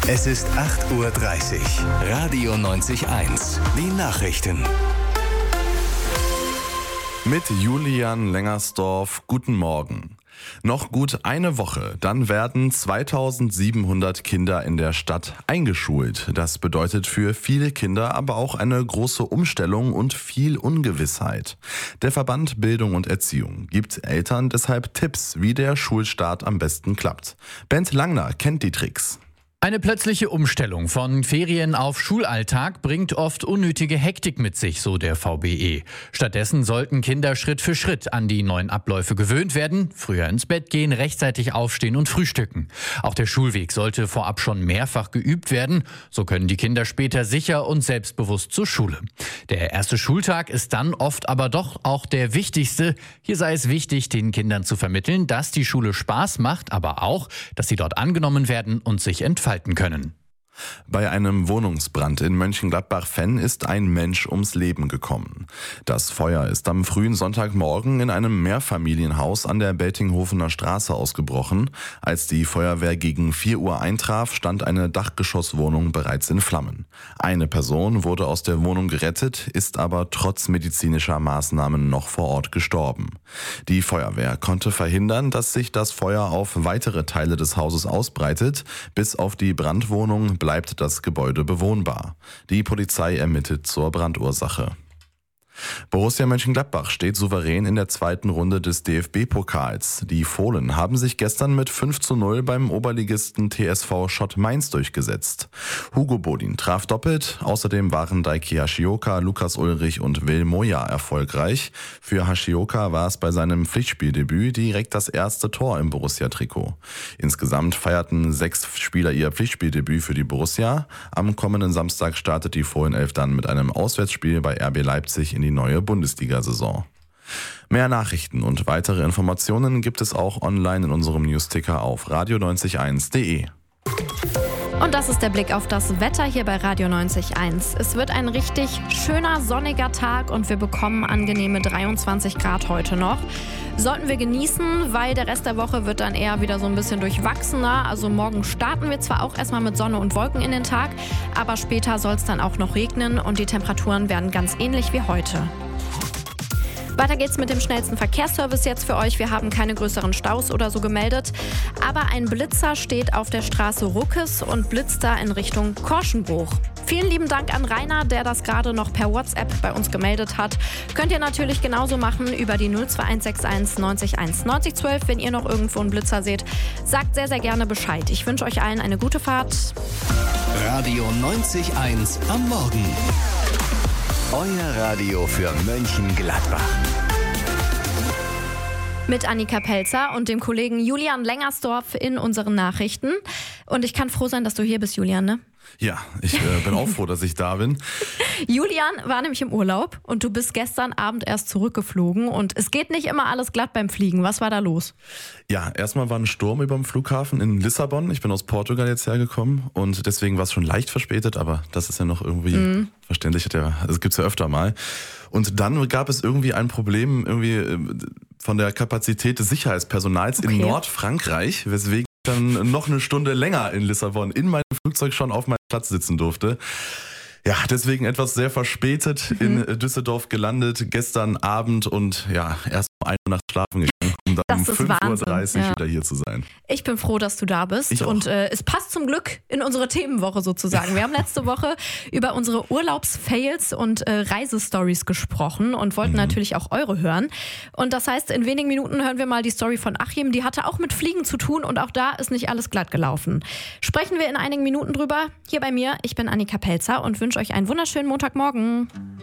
Es ist 8:30 Uhr. Radio 90.1. Die Nachrichten. Mit Julian Lengersdorf, guten Morgen. Noch gut eine Woche, dann werden 2700 Kinder in der Stadt eingeschult. Das bedeutet für viele Kinder aber auch eine große Umstellung und viel Ungewissheit. Der Verband Bildung und Erziehung gibt Eltern deshalb Tipps, wie der Schulstart am besten klappt. Bent Langner kennt die Tricks. Eine plötzliche Umstellung von Ferien auf Schulalltag bringt oft unnötige Hektik mit sich, so der VBE. Stattdessen sollten Kinder Schritt für Schritt an die neuen Abläufe gewöhnt werden, früher ins Bett gehen, rechtzeitig aufstehen und frühstücken. Auch der Schulweg sollte vorab schon mehrfach geübt werden, so können die Kinder später sicher und selbstbewusst zur Schule. Der erste Schultag ist dann oft aber doch auch der wichtigste. Hier sei es wichtig, den Kindern zu vermitteln, dass die Schule Spaß macht, aber auch, dass sie dort angenommen werden und sich entfalten können. Bei einem Wohnungsbrand in Mönchengladbach-Venn ist ein Mensch ums Leben gekommen. Das Feuer ist am frühen Sonntagmorgen in einem Mehrfamilienhaus an der Beltinghofener Straße ausgebrochen. Als die Feuerwehr gegen 4 Uhr eintraf, stand eine Dachgeschosswohnung bereits in Flammen. Eine Person wurde aus der Wohnung gerettet, ist aber trotz medizinischer Maßnahmen noch vor Ort gestorben. Die Feuerwehr konnte verhindern, dass sich das Feuer auf weitere Teile des Hauses ausbreitet. Bis auf die Brandwohnung bleibt das Gebäude bewohnbar. Die Polizei ermittelt zur Brandursache. Borussia Mönchengladbach steht souverän in der zweiten Runde des DFB-Pokals. Die Fohlen haben sich gestern mit 5:0 beim Oberligisten TSV Schott Mainz durchgesetzt. Hugo Bodin traf doppelt, außerdem waren Daiki Hashioka, Lukas Ulrich und Will Moja erfolgreich. Für Hashioka war es bei seinem Pflichtspieldebüt direkt das erste Tor im Borussia-Trikot. Insgesamt feierten 6 Spieler ihr Pflichtspieldebüt für die Borussia. Am kommenden Samstag startet die Fohlenelf dann mit einem Auswärtsspiel bei RB Leipzig in die neue Bundesliga-Saison. Mehr Nachrichten und weitere Informationen gibt es auch online in unserem Newsticker auf radio901.de. Und das ist der Blick auf das Wetter hier bei Radio 90.1. Es wird ein richtig schöner, sonniger Tag und wir bekommen angenehme 23 Grad heute noch. Sollten wir genießen, weil der Rest der Woche wird dann eher wieder so ein bisschen durchwachsener. Also morgen starten wir zwar auch erstmal mit Sonne und Wolken in den Tag, aber später soll es dann auch noch regnen und die Temperaturen werden ganz ähnlich wie heute. Weiter geht's mit dem schnellsten Verkehrsservice jetzt für euch. Wir haben keine größeren Staus oder so gemeldet. Aber ein Blitzer steht auf der Straße Ruckes und blitzt da in Richtung Korschenbruch. Vielen lieben Dank an Rainer, der das gerade noch per WhatsApp bei uns gemeldet hat. Könnt ihr natürlich genauso machen über die 02161 90 1 90 12. Wenn ihr noch irgendwo einen Blitzer seht, sagt sehr, sehr gerne Bescheid. Ich wünsche euch allen eine gute Fahrt. Radio 90.1 am Morgen. Euer Radio für Mönchengladbach. Mit Annika Pelzer und dem Kollegen Julian Lengersdorf in unseren Nachrichten. Und ich kann froh sein, dass du hier bist, Julian, ne? Ja, ich bin auch froh, dass ich da bin. Julian war nämlich im Urlaub und du bist gestern Abend erst zurückgeflogen. Und es geht nicht immer alles glatt beim Fliegen. Was war da los? Ja, erstmal war ein Sturm über dem Flughafen in Lissabon. Ich bin aus Portugal jetzt hergekommen und deswegen war es schon leicht verspätet, aber das ist ja noch irgendwie verständlich. Das gibt's ja öfter mal. Und dann gab es irgendwie ein Problem von der Kapazität des Sicherheitspersonals in Nordfrankreich, weswegen ich dann noch eine Stunde länger in Lissabon in meinem Flugzeug schon auf meinem Platz sitzen durfte. Ja, deswegen etwas sehr verspätet in Düsseldorf gelandet gestern Abend und ja, erst um 1 Uhr nachts schlafen gegangen, um dann um 5:30 Uhr wieder hier zu sein. Ich bin froh, dass du da bist und es passt zum Glück in unsere Themenwoche sozusagen. Wir haben letzte Woche über unsere Urlaubsfails und Reisestories gesprochen und wollten natürlich auch eure hören. Und das heißt, in wenigen Minuten hören wir mal die Story von Achim. Die hatte auch mit Fliegen zu tun und auch da ist nicht alles glatt gelaufen. Sprechen wir in einigen Minuten drüber. Hier bei mir, ich bin Annika Pelzer und wünsche euch einen wunderschönen Montagmorgen.